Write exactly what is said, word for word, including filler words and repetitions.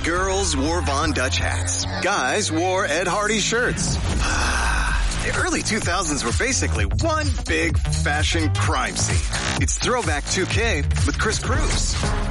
Girls wore Von Dutch hats. Guys wore Ed Hardy shirts. The early two thousands were basically one big fashion crime scene. It's Throwback two K with Chris Cruz.